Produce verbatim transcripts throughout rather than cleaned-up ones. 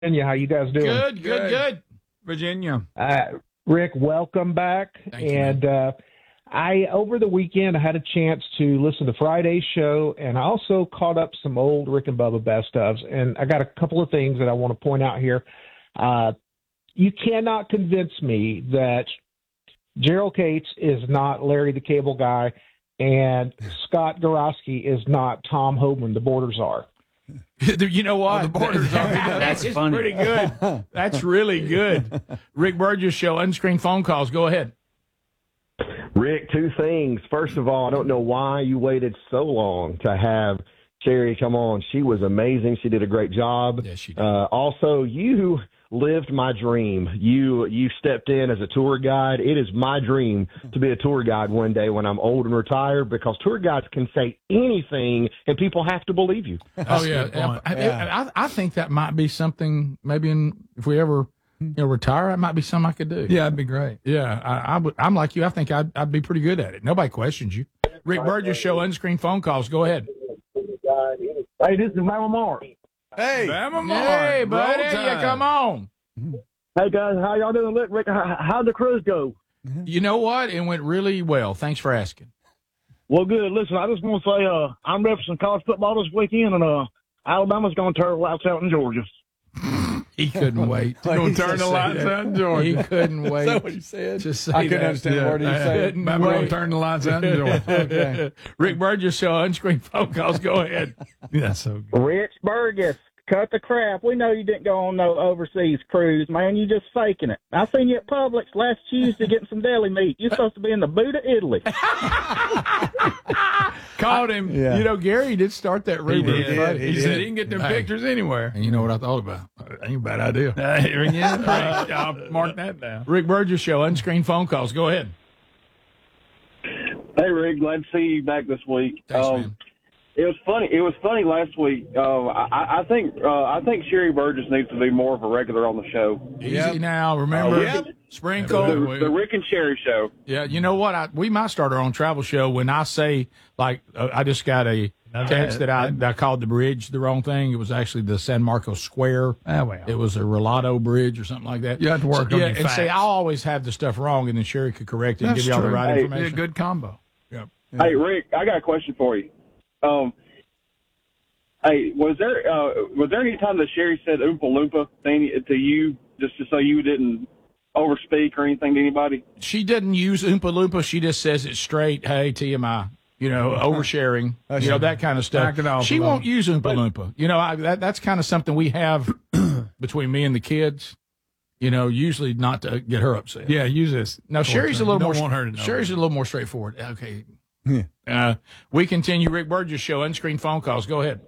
Virginia. How you guys doing? Good, good, good. Virginia. Uh, Rick, welcome back. Thank you, and uh, I, over the weekend, I had a chance to listen to Friday's show, and I also caught up some old Rick and Bubba best ofs. And I got a couple of things that I want to point out here. Uh, you cannot convince me that Gerald Cates is not Larry the Cable Guy, and Scott Gorosky is not Tom Homan, the border czar. You know what? Oh, the borders are. That's That's funny. Pretty good. That's really good. Rick Burgess Show, unscreened phone calls. Go ahead. Rick, two things. First of all, I don't know why you waited so long to have Sherry come on. She was amazing. She did a great job. Yes, she did. Uh, also, you lived my dream. You you stepped in as a tour guide. It is my dream to be a tour guide one day when I'm old and retired, because tour guides can say anything and people have to believe you. Oh, yeah. I, Yeah. I, I think that might be something, maybe in, if we ever you know, retire, that might be something I could do. Yeah, that'd be great. Yeah, I, I would, I'm like you. I think I'd, I'd be pretty good at it. Nobody questions you. Rick Burgess Show, unscreened phone calls. Go ahead. Hey, this is Mama Mark. Hey, Bama hey, buddy, roll you time. come on. Hey, guys, how y'all doing? Look, Rick, how, how'd the cruise go? You know what? It went really well. Thanks for asking. Well, good. Listen, I just want to say uh, I'm referencing college football this weekend, and uh, Alabama's going to turn lights out in Georgia. He couldn't wait. Gonna turn the lights out in Georgia. He couldn't wait. Is that what you said? to say I couldn't that. understand a word you said. Couldn't I'm going wait. to turn the lights out in Georgia. Okay. Rick Burgess Show, unscreened phone calls. Go ahead. That's so good. Rich Burgess, cut the crap. We know you didn't go on no overseas cruise, man. You just faking it. I seen you at Publix last Tuesday getting some deli meat. You're supposed to be in the boot of Italy. Called him. Yeah. You know, Gary did start that rumor. He did. He, He said did. he can get them Hey. pictures anywhere. And you know what I thought about? Ain't a bad idea. Uh, here again. I'll mark that down. Rick Burgess Show, unscreened phone calls. Go ahead. Hey, Rick, glad to see you back this week. Thanks, um, man. It was funny. It was funny last week. Uh, I, I think uh, I think Sherry Burgess needs to be more of a regular on the show. Easy Yep. now. Remember, Oh, yep. sprinkle. The, the Rick and Sherry show. Yeah, you know what? I, we might start our own travel show. When I say, like, uh, I just got a Now text that- that I, that I called the bridge the wrong thing. It was actually the San Marcos Square. Ah, well. It was a Relado Bridge or something like that. You have to work So, on yeah, your and facts. see, I'll always have the stuff wrong, and then Sherry could correct it and That's give y'all the true. right Hey, It'd be a information. good combo. Yep. Hey, Rick, I got a question for you. Um, hey, was there uh, was there any time that Sherry said "oompa loompa" thing to you, just to so you didn't overspeak or anything to anybody? She doesn't use Oompa Loompa. She just says it straight. Hey, T M I. You know, oversharing. You know, that kind of stuff. Knock it off She a won't little. use Oompa Loompa. You know, I, that that's kind of something we have between me and the kids. You know, usually not to get her upset. Yeah, use this. Now Sherry's a You little don't more. want her to know. Sherry's a little more straightforward. Okay. Yeah. Uh, we continue. Rick Burgess Show. Unscreened phone calls. Go ahead.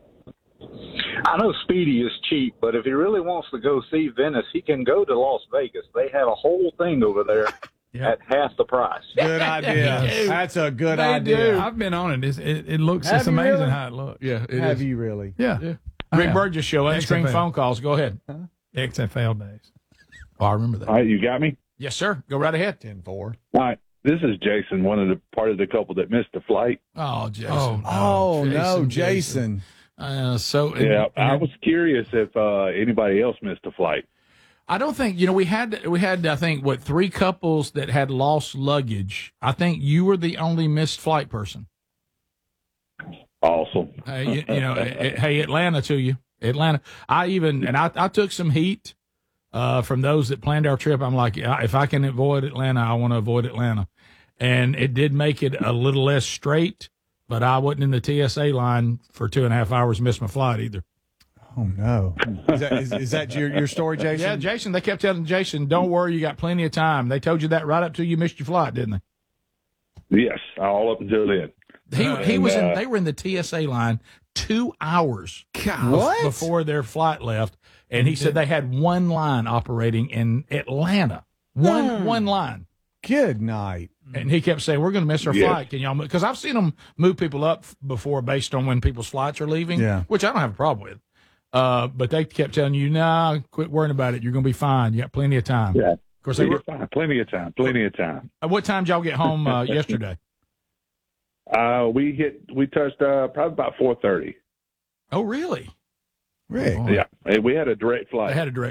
I know Speedy is cheap, but if he really wants to go see Venice, he can go to Las Vegas. They have a whole thing over there Yep. at half the price. Good idea. They do. That's a good They idea. do. I've been on it. It's, it, it looks. Have it's you amazing really? how it looks. Yeah. It Have is. you really? Yeah. Yeah. I Rick have. Burgess Show. Unscreened X F L. phone calls. Go ahead. X F L days. Oh, I remember that. All right, you got me? Yes, sir. Go right ahead. ten four. All right. This is Jason, one of the part of the couple that missed the flight. Oh, Jason. Oh, no. Oh, no, Jason, Jason. Uh, so and- Yeah, I and was curious if uh, anybody else missed the flight. I don't think you know we had we had I think what three couples that had lost luggage. I think you were the only missed flight person. Awesome. Hey, you, you know, eh, hey Atlanta to you, Atlanta. I even and I, I took some heat uh, from those that planned our trip. I'm like, yeah, if I can avoid Atlanta, I want to avoid Atlanta, and it did make it a little less straight. But I wasn't in the T S A line for two and a half hours. Missed my flight either. Oh, no. Is that, is, is that your, your story, Jason? Yeah, Jason. They kept telling Jason, "Don't worry, you got plenty of time." They told you that right up till you missed your flight, didn't they? Yes, all up until then. He he And, was in. uh, They were in the T S A line two hours What? before their flight left, and he said they had one line operating in Atlanta. One Hmm. one line, Good night. and he kept saying, "We're going to miss our Yes. flight. Can y'all?" Because I've seen them move people up before based on when people's flights are leaving. Yeah. which I don't have a problem with. Uh, but they kept telling you, "Nah, quit worrying about it. You're going to be fine. You got plenty of time." Yeah. Of course, they You're were. fine. Plenty of time. Plenty of time. Uh, What time did y'all get home uh, yesterday? Uh, we hit. We touched uh, probably about four thirty. Oh, really? Rick. Yeah, and we had a direct flight. They had a direct